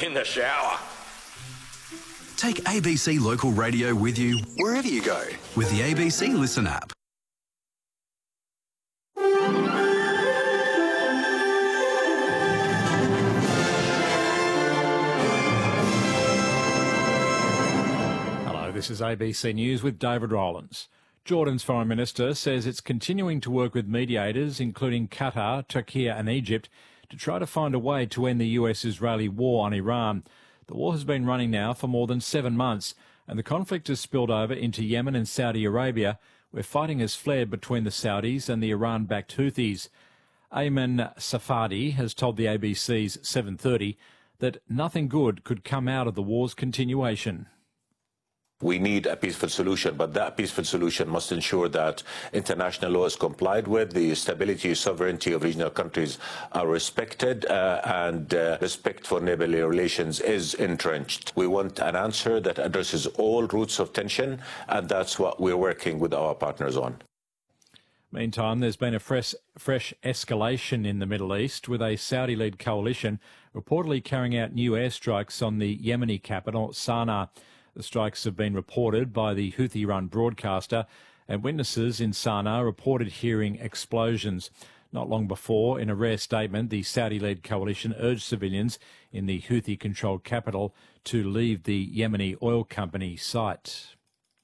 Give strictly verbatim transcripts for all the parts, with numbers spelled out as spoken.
in the shower. Take A B C Local Radio with you wherever you go with the A B C Listen app. Hello, this is A B C News with David Rowlands. Jordan's Foreign Minister says it's continuing to work with mediators, including Qatar, Turkey and Egypt, to try to find a way to end the U S-Israeli war on Iran. The war has been running now for more than seven months, and the conflict has spilled over into Yemen and Saudi Arabia, where fighting has flared between the Saudis and the Iran-backed Houthis. Ayman Safadi has told the A B C's seven thirty that nothing good could come out of the war's continuation. We need a peaceful solution, but that peaceful solution must ensure that international law is complied with, the stability and sovereignty of regional countries are respected, uh, and uh, respect for neighbourly relations is entrenched. We want an answer that addresses all roots of tension, and that's what we're working with our partners on. Meantime, there's been a fresh, fresh escalation in the Middle East, with a Saudi-led coalition reportedly carrying out new airstrikes on the Yemeni capital, Sana'a. The strikes have been reported by the Houthi-run broadcaster, and witnesses in Sana'a reported hearing explosions. Not long before, in a rare statement, the Saudi-led coalition urged civilians in the Houthi-controlled capital to leave the Yemeni oil company site.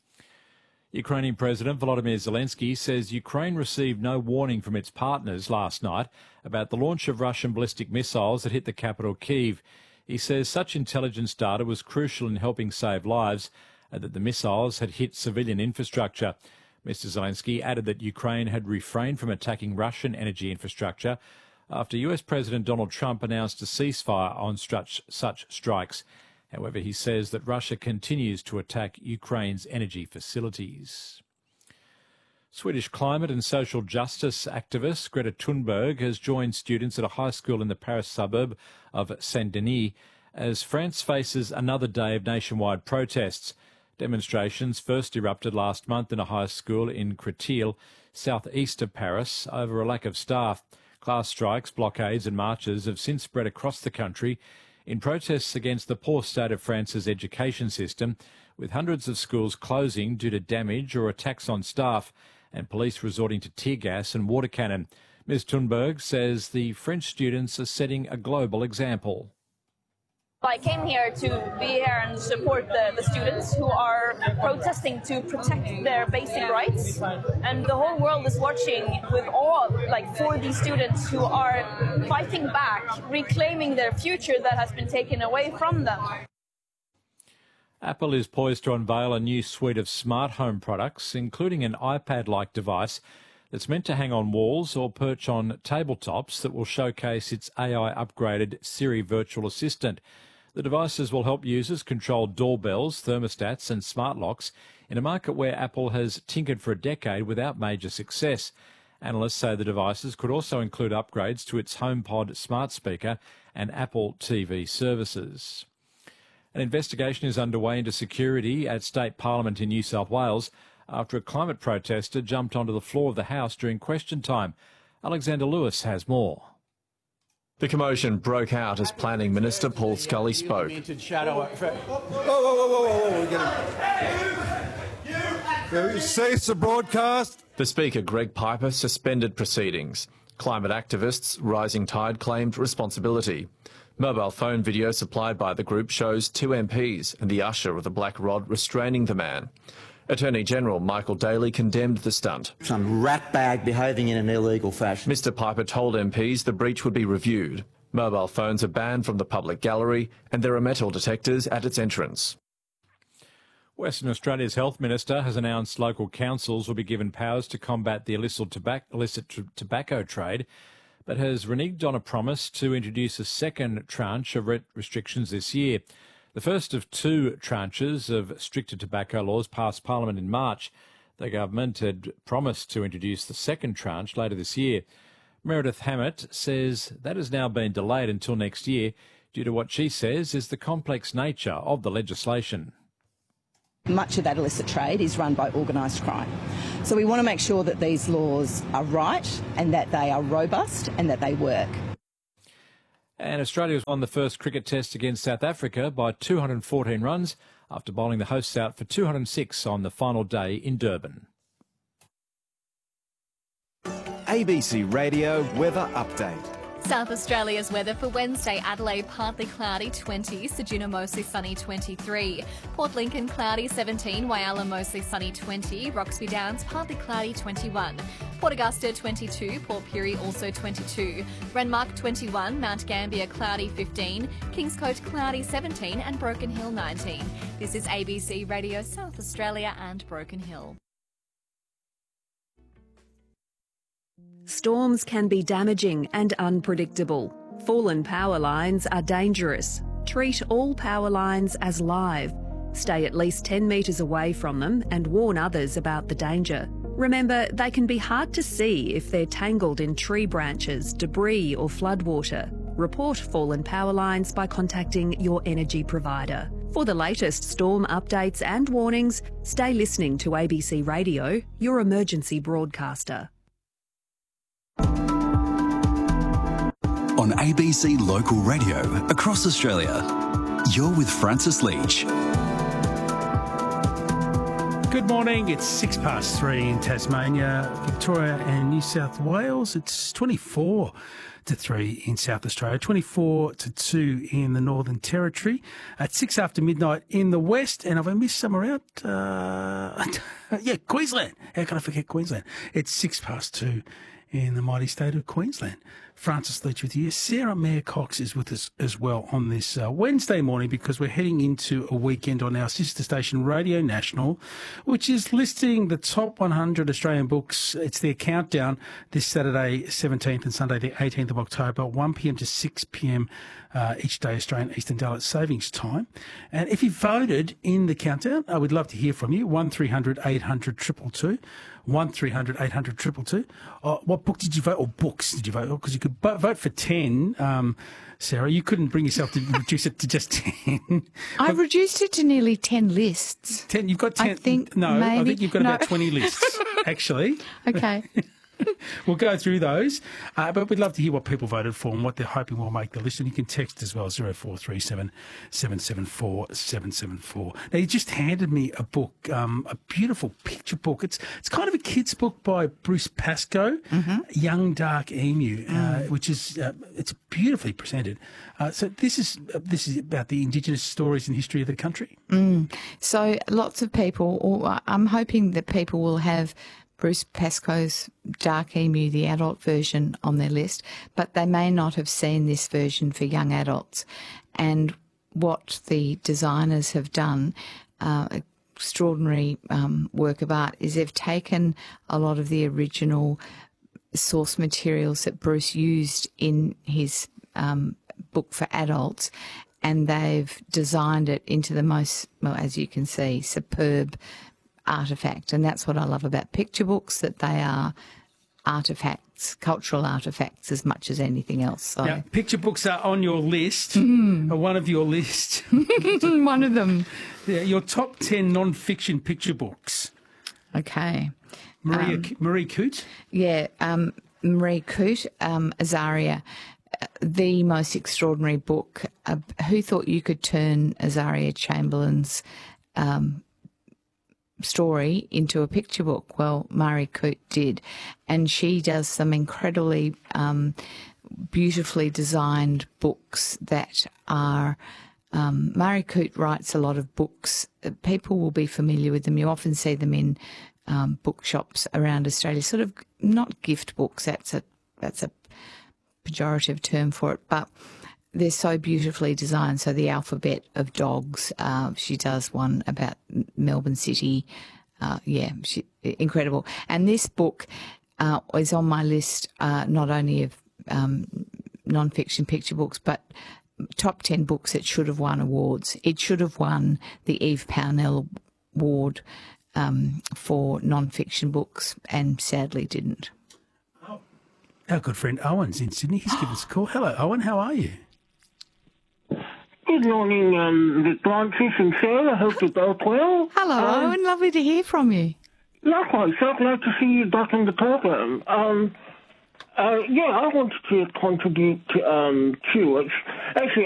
Ukrainian President Volodymyr Zelensky says Ukraine received no warning from its partners last night about the launch of Russian ballistic missiles that hit the capital, Kyiv. He says such intelligence data was crucial in helping save lives and that the missiles had hit civilian infrastructure. Mister Zelensky added that Ukraine had refrained from attacking Russian energy infrastructure after U S President Donald Trump announced a ceasefire on such, such strikes. However, he says that Russia continues to attack Ukraine's energy facilities. Swedish climate and social justice activist Greta Thunberg has joined students at a high school in the Paris suburb of Saint-Denis as France faces another day of nationwide protests. Demonstrations first erupted last month in a high school in Créteil, southeast of Paris, over a lack of staff. Class strikes, blockades and marches have since spread across the country in protests against the poor state of France's education system, with hundreds of schools closing due to damage or attacks on staff, and police resorting to tear gas and water cannon. Miz Thunberg says the French students are setting a global example. I came here to be here and support the, the students who are protesting to protect their basic rights. And the whole world is watching with awe, like, for these students who are fighting back, reclaiming their future that has been taken away from them. Apple is poised to unveil a new suite of smart home products, including an iPad-like device that's meant to hang on walls or perch on tabletops that will showcase its A I-upgraded Siri virtual assistant. The devices will help users control doorbells, thermostats and smart locks in a market where Apple has tinkered for a decade without major success. Analysts say the devices could also include upgrades to its HomePod smart speaker and Apple T V services. An investigation is underway into security at State Parliament in New South Wales after a climate protester jumped onto the floor of the House during question time. Alexander Lewis has more. The commotion broke out as Planning Minister Paul Scully spoke. Cease the broadcast. The Speaker, Greg Piper, suspended proceedings. Climate activists Rising Tide claimed responsibility. Mobile phone video supplied by the group shows two M Ps and the usher with a black rod restraining the man. Attorney General Michael Daly condemned the stunt. Some ratbag behaving in an illegal fashion. Mister Piper told M Ps the breach would be reviewed. Mobile phones are banned from the public gallery and there are metal detectors at its entrance. Western Australia's Health Minister has announced local councils will be given powers to combat the illicit tobacco, illicit tobacco trade, but has reneged on a promise to introduce a second tranche of restrictions this year. The first of two tranches of stricter tobacco laws passed Parliament in March. The government had promised to introduce the second tranche later this year. Meredith Hammett says that has now been delayed until next year due to what she says is the complex nature of the legislation. Much of that illicit trade is run by organised crime. So we want to make sure that these laws are right and that they are robust and that they work. And Australia's won the first cricket test against South Africa by two hundred fourteen runs after bowling the hosts out for two hundred six on the final day in Durban. A B C Radio Weather Update. South Australia's weather for Wednesday: Adelaide partly cloudy twenty, Ceduna mostly sunny twenty-three, Port Lincoln cloudy seventeen, Whyalla mostly sunny twenty, Roxby Downs partly cloudy twenty-one, Port Augusta twenty-two, Port Pirie also twenty-two, Renmark twenty-one, Mount Gambier cloudy fifteen, Kingscote cloudy seventeen and Broken Hill nineteen. This is A B C Radio South Australia and Broken Hill. Storms can be damaging and unpredictable. Fallen power lines are dangerous. Treat all power lines as live. Stay at least ten metres away from them and warn others about the danger. Remember, they can be hard to see if they're tangled in tree branches, debris or floodwater. Report fallen power lines by contacting your energy provider. For the latest storm updates and warnings, stay listening to A B C Radio, your emergency broadcaster. On A B C Local Radio across Australia, you're with Francis Leach. Good morning. It's six past three in Tasmania, Victoria and New South Wales. It's twenty-four to three in South Australia, twenty-four to two in the Northern Territory, at six after midnight in the West. And have I missed somewhere out? Uh, yeah, Queensland. How can I forget Queensland? It's six past two in the mighty state of Queensland. Francis Leach with you. Sarah Mayer Cox is with us as well on this uh, Wednesday morning, because we're heading into a weekend on our sister station Radio National, which is listing the top one hundred Australian books. It's their countdown this Saturday seventeenth and Sunday the eighteenth of October, one p m to six p m uh, each day Australian Eastern Daylight Savings Time. And if you voted in the countdown, I would love to hear from you. one three hundred eight hundred two two two. one three hundred eight hundred two two two. Uh, what book did you vote, or books did you vote? Because you could vote for ten, um, Sarah. You couldn't bring yourself to reduce it to just ten. I've but, reduced it to nearly ten lists. ten. You've got ten. I think no, maybe, I think you've got no. about twenty lists, actually. Okay. We'll go through those, uh, but we'd love to hear what people voted for and what they're hoping will make the list. And you can text as well, zero four three seven, seven seven four, seven seven four. Now, you just handed me a book, um, a beautiful picture book. It's it's kind of a kid's book by Bruce Pascoe, mm-hmm. Young Dark Emu, mm. uh, which is uh, it's beautifully presented. Uh, so this is uh, this is about the Indigenous stories and history of the country. Mm. So lots of people, or I'm hoping that people will have Bruce Pascoe's Dark Emu, the adult version, on their list, but they may not have seen this version for young adults. And what the designers have done, uh, extraordinary um, work of art, is they've taken a lot of the original source materials that Bruce used in his um, book for adults, and they've designed it into the most, well, as you can see, superb artefact. And that's what I love about picture books, that they are artefacts, cultural artefacts, as much as anything else. So. Now, picture books are on your list, mm. or one of your list. One of them. Yeah, your top ten non-fiction picture books. Okay. Maria, um, Marie Coote? Yeah, um, Marie Coote, um, Azaria, the most extraordinary book. Uh, who thought you could turn Azaria Chamberlain's um story into a picture book? Well, Marie Coote did, and she does some incredibly um, beautifully designed books that are um, Marie Coote writes a lot of books. People will be familiar with them. You often see them in um, bookshops around Australia, sort of not gift books, that's a that's a pejorative term for it, but they're so beautifully designed. So the alphabet of dogs, uh, she does one about Melbourne City. Uh, yeah, she, incredible. And this book uh, is on my list, uh, not only of um, non-fiction picture books, but top ten books that should have won awards. It should have won the Eve Pownell Award um, for non-fiction books, and sadly didn't. Our good friend Owen's in Sydney. He's given us a call. Hello, Owen. How are you? Good morning, um, Francis and Sarah. I hope you're both well. Hello, um, Owen. Lovely to hear from you. Likewise. So glad to see you back in the program. Um, Uh, yeah, I wanted to contribute um, too. It's, actually,